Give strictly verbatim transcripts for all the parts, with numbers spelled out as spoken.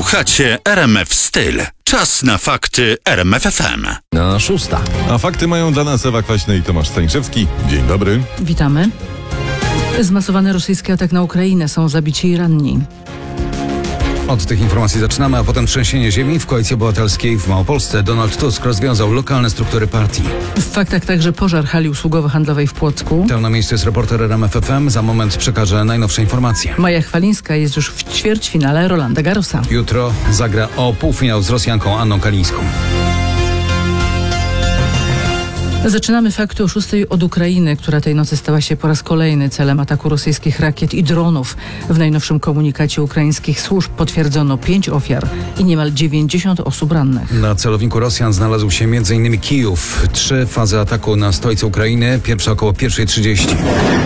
Słuchacie R M F Styl. Czas na fakty R M F F M. Na szósta. A fakty mają dla nas Ewa Kwaśny i Tomasz Stańszewski. Dzień dobry. Witamy. Zmasowany rosyjski atak na Ukrainę. Są zabici i ranni. Od tych informacji zaczynamy, a potem trzęsienie ziemi w Koalicji Obywatelskiej w Małopolsce. Donald Tusk rozwiązał lokalne struktury partii. W faktach także pożar hali usługowo-handlowej w Płocku. Tam na miejscu jest reporter R M F F M. Za moment przekaże najnowsze informacje. Maja Chwalińska jest już w ćwierćfinale Rolanda Garrosa. Jutro zagra o półfinał z Rosjanką Anną Kalińską. Zaczynamy fakty o szóstej od Ukrainy, która tej nocy stała się po raz kolejny celem ataku rosyjskich rakiet i dronów. W najnowszym komunikacie ukraińskich służb potwierdzono pięć ofiar i niemal dziewięćdziesiąt osób rannych. Na celowniku Rosjan znalazł się między innymi Kijów. Trzy fazy ataku na stolicę Ukrainy. Pierwsza około pierwsza trzydzieści.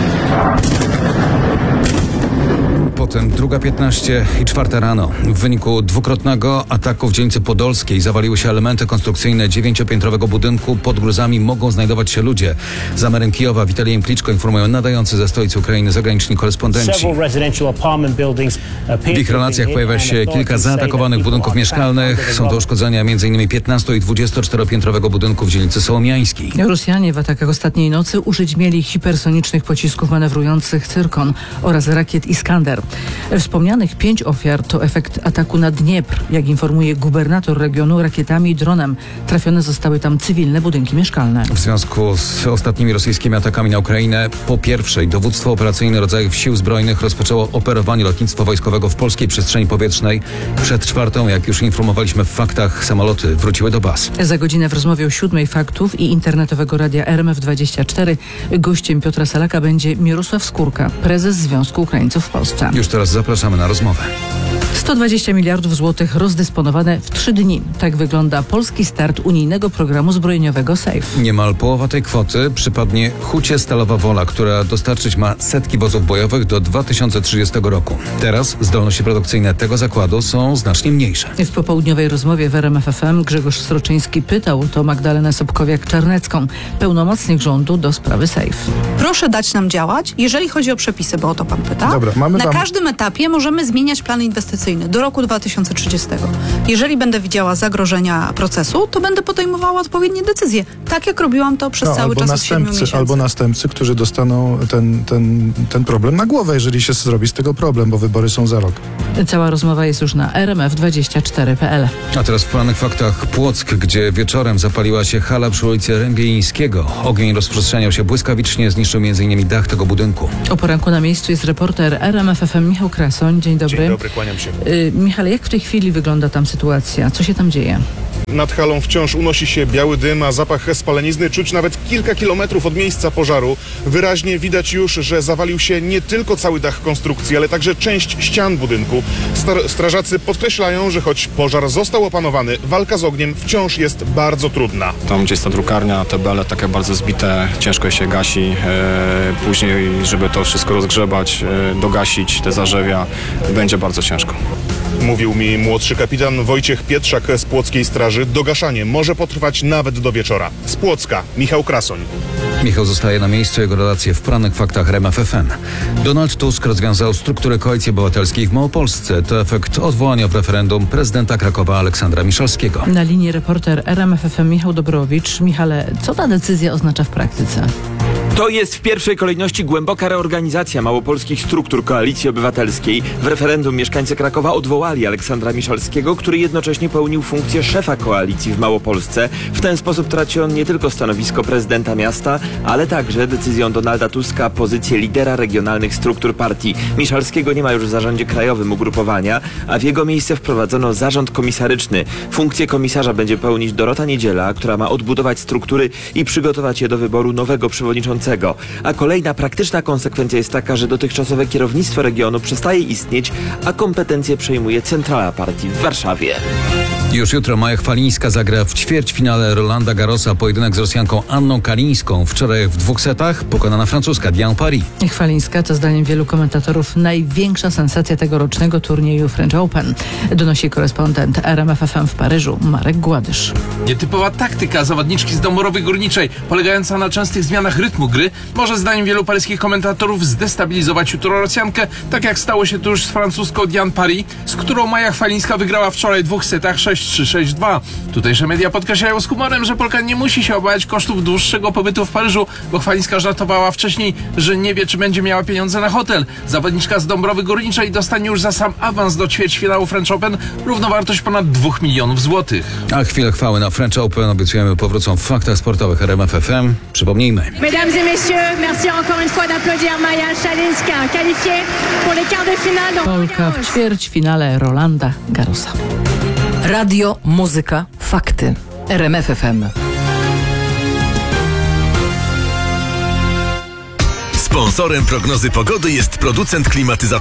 Potem druga piętnaście i czwarta rano. W wyniku dwukrotnego ataku w dzielnicy podolskiej zawaliły się elementy konstrukcyjne dziewięciopiętrowego budynku. Pod gruzami mogą znajdować się ludzie. Za merem Kijowa Witalijem Kliczko informują nadający ze stolicy Ukrainy zagraniczni korespondenci. W ich relacjach pojawia się kilka zaatakowanych budynków mieszkalnych. Są to uszkodzenia między innymi piętnasto- i dwudziestoczteropiętrowego budynku w dzielnicy Sołomiańskiej. Rosjanie w atakach ostatniej nocy użyć mieli hipersonicznych pocisków manewrujących Cyrkon oraz rakiet Iskander. Wspomnianych pięć ofiar to efekt ataku na Dniepr. Jak informuje gubernator regionu, rakietami i dronem trafione zostały tam cywilne budynki mieszkalne. W związku z ostatnimi rosyjskimi atakami na Ukrainę, po pierwszej dowództwo operacyjne rodzajów sił zbrojnych rozpoczęło operowanie lotnictwa wojskowego w polskiej przestrzeni powietrznej. Przed czwartą, jak już informowaliśmy w faktach, samoloty wróciły do baz. Za godzinę w rozmowie o siódmej faktów i internetowego radia R M F dwadzieścia cztery gościem Piotra Salaka będzie Mirosław Skórka, prezes Związku Ukraińców w Polsce. Już teraz zapraszamy na rozmowę. sto dwadzieścia miliardów złotych rozdysponowane w trzy dni. Tak wygląda polski start unijnego programu zbrojeniowego SAFE. Niemal połowa tej kwoty przypadnie Hucie Stalowa Wola, która dostarczyć ma setki wozów bojowych do dwa tysiące trzydziestego roku. Teraz zdolności produkcyjne tego zakładu są znacznie mniejsze. W popołudniowej rozmowie w R M F F M Grzegorz Sroczyński pytał to Magdalenę Sobkowiak-Czarnecką, pełnomocnik rządu do sprawy SAFE. Proszę dać nam działać, jeżeli chodzi o przepisy, bo o to pan pyta. Dobra, mamy Na tam... każdym etapie możemy zmieniać plan inwestycyjny do roku dwa tysiące trzydziestego. Jeżeli będę widziała zagrożenia procesu, to będę podejmowała odpowiednie decyzje. Tak jak robiłam to przez no, cały czas od siedmiu miesięcy. Albo następcy, którzy dostaną ten, ten, ten problem na głowę, jeżeli się zrobi z tego problem, bo wybory są za rok. Cała rozmowa jest już na R M F dwadzieścia cztery kropka p l. A teraz w porannych faktach Płock, gdzie wieczorem zapaliła się hala przy ulicy Rębielińskiego. Ogień rozprzestrzeniał się błyskawicznie, zniszczył między innymi dach tego budynku. O poranku na miejscu jest reporter R M F F M Michał Krasoń. Dzień dobry. Dzień dobry, kłaniam się. Y, Michale, jak w tej chwili wygląda tam sytuacja? Co się tam dzieje? Nad halą wciąż unosi się biały dym, a zapach spalenizny czuć nawet kilka kilometrów od miejsca pożaru. Wyraźnie widać już, że zawalił się nie tylko cały dach konstrukcji, ale także część ścian budynku. Star- strażacy podkreślają, że choć pożar został opanowany, walka z ogniem wciąż jest bardzo trudna. Tam, gdzie jest ta drukarnia, te bele takie bardzo zbite, ciężko się gasi. E, później, żeby to wszystko rozgrzebać, e, dogasić te zarzewia, będzie bardzo ciężko. Mówił mi młodszy kapitan Wojciech Pietrzak z Płockiej Straży. Dogaszanie może potrwać nawet do wieczora. Z Płocka, Michał Krasoń. Michał zostaje na miejscu, jego relacje w porannych faktach R M F F M. Donald Tusk rozwiązał struktury Koalicji Obywatelskiej w Małopolsce. To efekt odwołania w referendum prezydenta Krakowa Aleksandra Miszalskiego. Na linii reporter R M F F M Michał Dobrowicz. Michale, co ta decyzja oznacza w praktyce? To jest w pierwszej kolejności głęboka reorganizacja małopolskich struktur Koalicji Obywatelskiej. W referendum mieszkańcy Krakowa odwołali Aleksandra Miszalskiego, który jednocześnie pełnił funkcję szefa koalicji w Małopolsce. W ten sposób traci on nie tylko stanowisko prezydenta miasta, ale także decyzją Donalda Tuska pozycję lidera regionalnych struktur partii. Miszalskiego nie ma już w zarządzie krajowym ugrupowania, a w jego miejsce wprowadzono zarząd komisaryczny. Funkcję komisarza będzie pełnić Dorota Niedziela, która ma odbudować struktury i przygotować je do wyboru nowego przewodniczącego. A kolejna praktyczna konsekwencja jest taka, że dotychczasowe kierownictwo regionu przestaje istnieć, a kompetencje przejmuje centrala partii w Warszawie. Już jutro Maja Chwalińska zagra w ćwierćfinale Rolanda Garrosa pojedynek z Rosjanką Anną Kalińską. Wczoraj w dwóch setach pokonana Francuska Diane Paris. Chwalińska to zdaniem wielu komentatorów największa sensacja tegorocznego turnieju French Open. Donosi korespondent R M F F M w Paryżu Marek Gładysz. Nietypowa taktyka zawodniczki z Dąbrowy Górniczej, polegająca na częstych zmianach rytmu gry gry może zdaniem wielu paryskich komentatorów zdestabilizować jutro Rosjankę, tak jak stało się to już z francuską Diane Paris, z którą Maja Chwalińska wygrała wczoraj w dwóch setach sześć trzy sześć dwa. Tutejsze media podkreślają z humorem, że Polka nie musi się obawiać kosztów dłuższego pobytu w Paryżu, bo Chwalińska żartowała wcześniej, że nie wie, czy będzie miała pieniądze na hotel. Zawodniczka z Dąbrowy Górniczej dostanie już za sam awans do ćwierćfinału French Open równowartość ponad dwóch milionów złotych. A chwilę chwały na French Open obiecujemy powrócą w faktach sportowych R M F F M. Przypomnijmy. Mesdames et messieurs, merci encore une fois d'applaudir Maja Chwalińska, qualifiée pour les quarts de finale. Polka w ćwierćfinale Rolanda Garrosa. Radio, muzyka, fakty. R M F F M. Sponsorem prognozy pogody jest producent klimatyzatorów